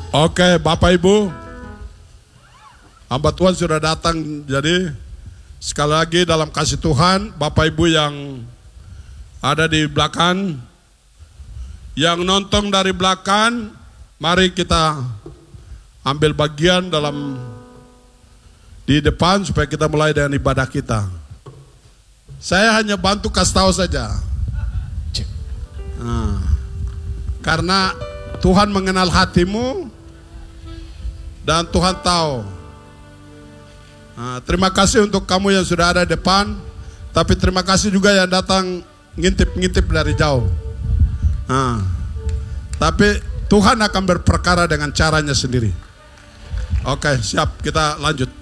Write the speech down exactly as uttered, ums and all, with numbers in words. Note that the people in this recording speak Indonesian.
Oke, Bapak Ibu, hamba Tuhan sudah datang. Jadi sekali lagi dalam kasih Tuhan, Bapak Ibu yang ada di belakang, yang nonton dari belakang, mari kita ambil bagian dalam di depan supaya kita mulai dengan ibadah kita. Saya hanya bantu kasih tahu saja. Nah, karena Tuhan mengenal hatimu dan Tuhan tahu. Nah, terima kasih untuk kamu yang sudah ada di depan, tapi terima kasih juga yang datang ngintip-ngintip dari jauh. Nah, tapi Tuhan akan berperkara dengan caranya sendiri. Oke, siap, kita lanjut.